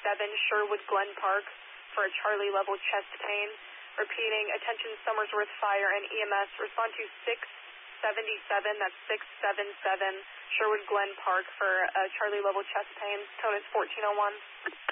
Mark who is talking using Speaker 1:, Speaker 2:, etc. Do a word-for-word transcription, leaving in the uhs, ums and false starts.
Speaker 1: seven Sherwood Glen Park for a Charlie level chest pain. Repeating, attention Somersworth Fire and E M S, respond to six seventy-seven, that's six seventy-seven Sherwood Glen Park for a Charlie level chest pain. Tone is fourteen oh one.